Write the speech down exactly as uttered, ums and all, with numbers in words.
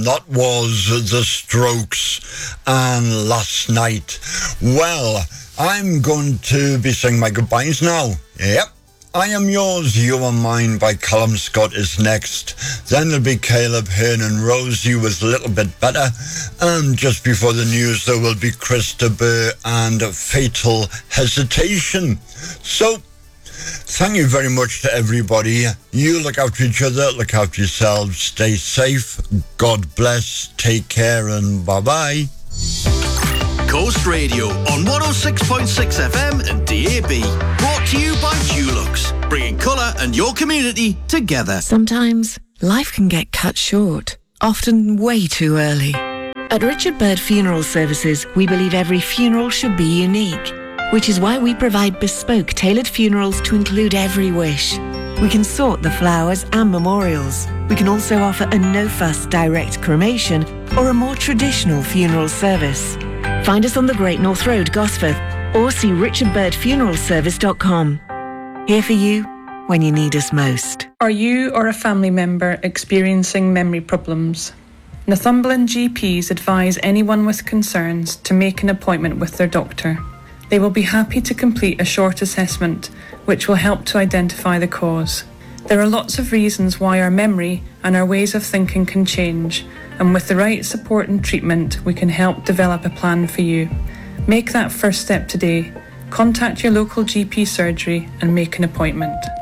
that was The Strokes and Last Night. Well, I'm going to be saying my goodbyes now. Yep. I Am Yours, You Are Mine by Callum Scott is next. Then there'll be Caleb Hearn and Rosie with A Little Bit Better. And just before the news, there will be Christopher and Fatal Hesitation. So, thank you very much to everybody. You look after each other, look after yourselves, stay safe, God bless, take care, and bye-bye. Coast Radio on one oh six point six F M and D A B. Brought to you by Dulux, bringing colour and your community together. Sometimes life can get cut short, often way too early. At Richard Bird Funeral Services, we believe every funeral should be unique, which is why we provide bespoke tailored funerals to include every wish. We can sort the flowers and memorials. We can also offer a no-fuss direct cremation or a more traditional funeral service. Find us on the Great North Road, Gosforth, or see richard bird funeral service dot com. Here for you when you need us most. Are you or a family member experiencing memory problems? Northumberland G Ps advise anyone with concerns to make an appointment with their doctor. They will be happy to complete a short assessment, which will help to identify the cause. There are lots of reasons why our memory and our ways of thinking can change, and with the right support and treatment, we can help develop a plan for you. Make that first step today. Contact your local G P surgery and make an appointment.